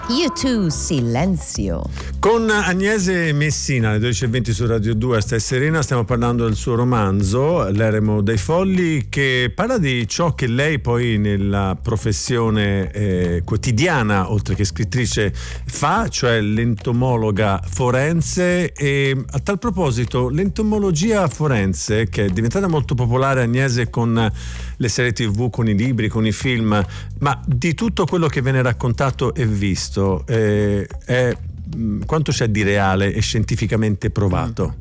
U2, Silenzio. Con Agnese Messina, alle 12:20 su Radio 2 a Stai Serena, stiamo parlando del suo romanzo L'eremo dei folli, che parla di ciò che lei poi nella professione quotidiana, oltre che scrittrice, fa, cioè l'entomologa forense. E a tal proposito, l'entomologia forense, che è diventata molto popolare, Agnese, con le serie TV, con i libri, con i film, ma di tutto quello che viene raccontato e visto, quanto c'è di reale e scientificamente provato?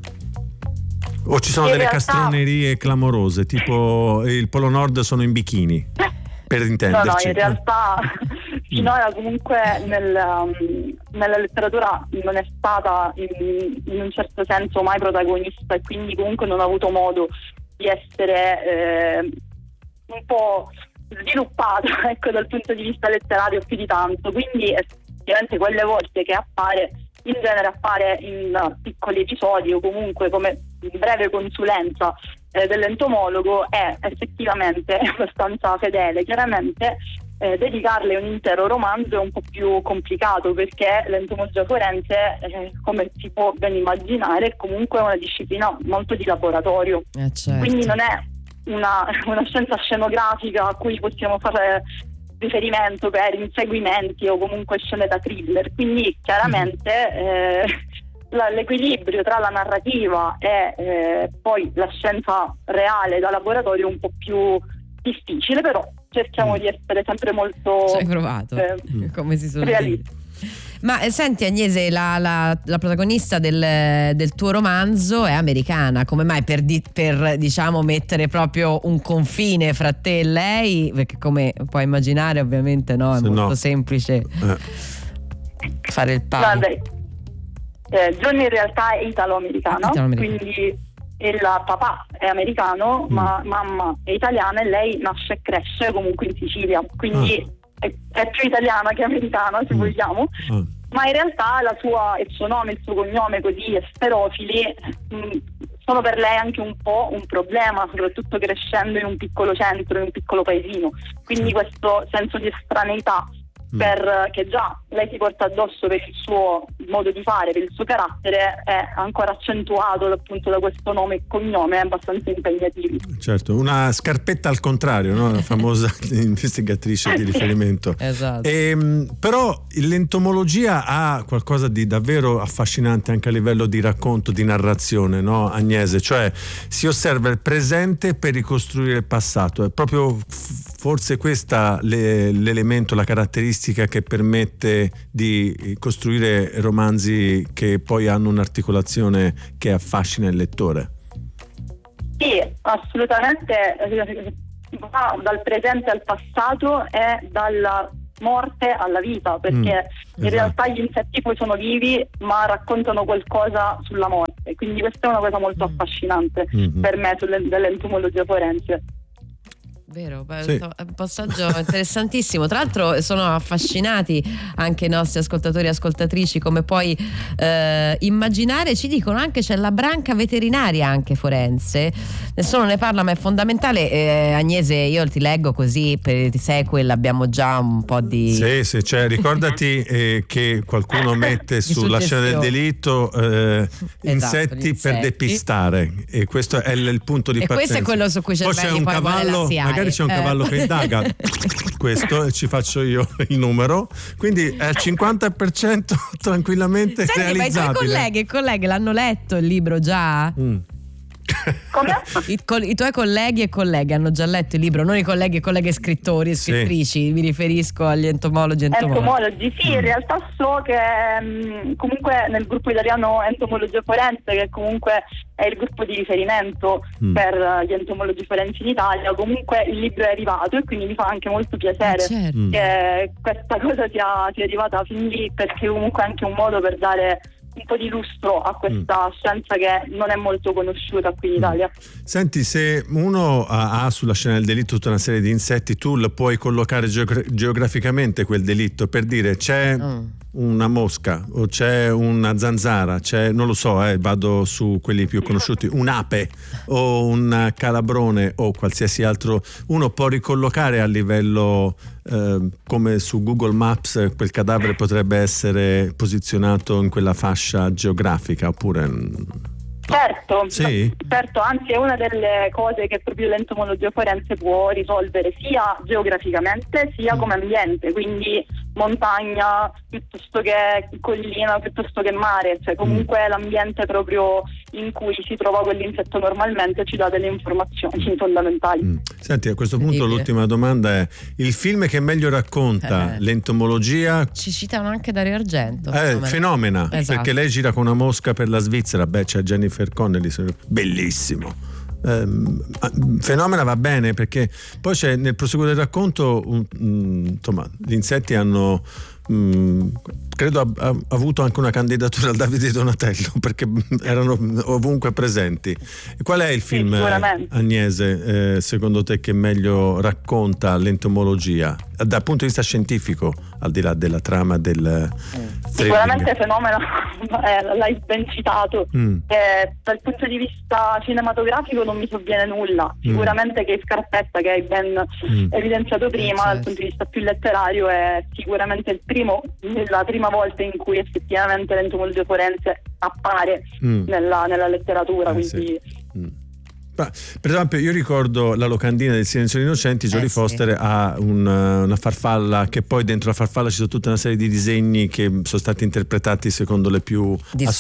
O ci sono delle castronerie clamorose, tipo il Polo Nord sono in bikini, per intenderci? No, in realtà finora comunque nella letteratura non è stata in un certo senso mai protagonista, e quindi comunque non ha avuto modo di essere un po' sviluppata, ecco, dal punto di vista letterario più di tanto. Quindi effettivamente quelle volte che appare, in genere appare in piccoli episodi o comunque come breve consulenza dell'entomologo, è effettivamente abbastanza fedele. Chiaramente dedicarle un intero romanzo è un po' più complicato, perché l'entomologia forense, come si può ben immaginare, è comunque una disciplina molto di laboratorio. Certo. Quindi non è una scienza scenografica a cui possiamo fare riferimento per inseguimenti o comunque scene da thriller. Quindi chiaramente l'equilibrio tra la narrativa e poi la scienza reale da laboratorio è un po' più difficile, però cerchiamo di essere sempre molto ci hai provato, come si suol realisti. dire. Ma senti Agnese, la protagonista del tuo romanzo è americana. Come mai? Per diciamo mettere proprio un confine fra te e lei? Perché come puoi immaginare, ovviamente no, è molto semplice fare il paio. Johnny in realtà è italo-americano. Quindi il papà è americano, ma mamma è italiana, e lei nasce e cresce comunque in Sicilia, quindi è più italiana che americana, se vogliamo. Ma in realtà il suo nome, il suo cognome così esterofili sono per lei anche un po' un problema, soprattutto crescendo in un piccolo centro, in un piccolo paesino. Quindi questo senso di estraneità che già lei si porta addosso per il suo modo di fare, per il suo carattere, è ancora accentuato appunto da questo nome e cognome abbastanza impegnativi. Certo, una scarpetta al contrario, no? La famosa investigatrice di riferimento. Esatto. Però l'entomologia ha qualcosa di davvero affascinante anche a livello di racconto, di narrazione, no, Agnese? Cioè si osserva il presente per ricostruire il passato. È proprio forse questa l'elemento, la caratteristica che permette di costruire romanzi che poi hanno un'articolazione che affascina il lettore. Sì, assolutamente. Va dal presente al passato e dalla morte alla vita, perché in realtà gli insetti poi sono vivi ma raccontano qualcosa sulla morte, quindi questa è una cosa molto affascinante per me dell'entomologia forense. Vero, sì. È un passaggio interessantissimo. Tra l'altro sono affascinati anche i nostri ascoltatori e ascoltatrici, come puoi immaginare. Ci dicono anche c'è la branca veterinaria anche forense, nessuno ne parla ma è fondamentale. Agnese, io ti leggo così per i sequel abbiamo già un po' di... Sì, cioè ricordati che qualcuno mette sulla scena del delitto insetti per depistare, e questo è il punto di partenza. E questo è quello su cui c'è un cavallo, magari c'è un cavallo che indaga questo, ci faccio io il numero, quindi è al 50% tranquillamente. Senti, realizzabile. Ma i tuoi colleghi e colleghe l'hanno letto il libro già? Come? I tuoi colleghi e colleghe hanno già letto il libro, non i colleghi e colleghe scrittori e scrittrici, mi riferisco agli entomologi. Sì, in realtà so che comunque nel gruppo italiano Entomologia Forense, che comunque è il gruppo di riferimento per gli entomologi forensi in Italia, comunque il libro è arrivato, e quindi mi fa anche molto piacere che questa cosa sia arrivata fin lì, perché comunque è anche un modo per dare un po' di lustro a questa scienza che non è molto conosciuta qui in Italia. Senti, se uno ha sulla scena del delitto tutta una serie di insetti, tu lo puoi collocare geograficamente quel delitto, per dire c'è una mosca o c'è una zanzara, c'è, non lo so, vado su quelli più conosciuti, un'ape o un calabrone o qualsiasi altro, uno può ricollocare a livello come su Google Maps quel cadavere potrebbe essere posizionato in quella fascia geografica oppure... Certo, sì? Certo, anzi è una delle cose che proprio l'entomologia forense può risolvere sia geograficamente sia come ambiente, quindi montagna piuttosto che collina, piuttosto che mare, cioè comunque l'ambiente proprio in cui si trova quell'insetto normalmente ci dà delle informazioni fondamentali. Senti, a questo punto l'ultima domanda è: il film che meglio racconta l'entomologia? Ci citano anche Dario Argento. Fenomena, esatto. Perché lei gira con una mosca per la Svizzera, c'è Jennifer Connelly, bellissimo. Fenomena va bene perché poi c'è nel proseguo del racconto insomma gli insetti hanno credo ha avuto anche una candidatura al Davide Donatello perché erano ovunque presenti. E qual è il film, Agnese, secondo te che meglio racconta l'entomologia dal punto di vista scientifico, al di là della trama del sicuramente Fenomeno l'hai ben citato. Dal punto di vista cinematografico non mi sovviene nulla, sicuramente che Scarpetta, che hai ben evidenziato prima, dal punto di vista più letterario è sicuramente la prima volta in cui effettivamente l'entomologia forense appare nella letteratura, quindi per esempio io ricordo La locandina del Silenzio degli Innocenti. Jodie Foster ha una farfalla che poi dentro la farfalla ci sono tutta una serie di disegni che sono stati interpretati secondo le più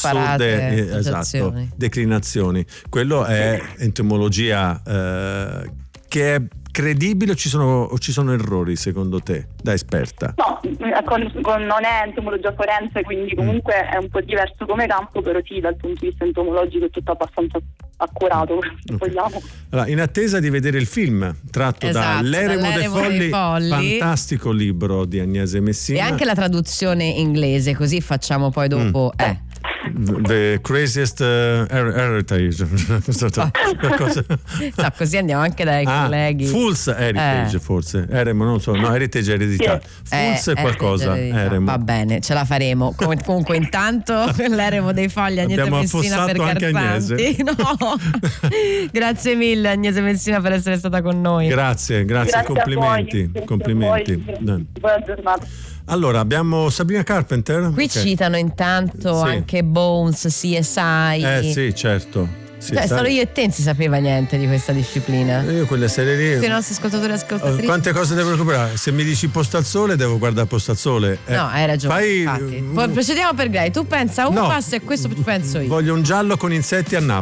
assurde declinazioni. Quello è entomologia che è credibile o ci sono errori secondo te da esperta? No, non è entomologia forense, quindi comunque è un po' diverso come campo, però sì, dal punto di vista entomologico è tutto abbastanza accurato, se vogliamo. Allora, in attesa di vedere il film tratto da L'eremo dei Folli, fantastico libro di Agnese Messina, e anche la traduzione inglese, così facciamo poi dopo The Craziest Heritage. No, così andiamo anche dai colleghi. Fool's Heritage, forse Eremo, non so, no, Heritage è eredità. Fool's è qualcosa, Eremo. Va bene, ce la faremo. Comunque intanto L'eremo dei Fogli, Agnese Messina per Garzanti. No. Grazie mille Agnese Messina per essere stata con noi. Grazie, complimenti. Buona giornata. Allora, abbiamo Sabrina Carpenter. Qui citano intanto anche Bones, CSI. Sì, certo. Sì, solo io e te non si sapeva niente di questa disciplina. Io quelle serie lì. Tutti i nostri ascoltatori e ascoltatrici. Quante cose devo recuperare? Se mi dici Posta al Sole, devo guardare Posta al Sole. No, hai ragione. Poi procediamo per gradi. Tu pensa un passo e questo penso io. Voglio un giallo con insetti a Napoli.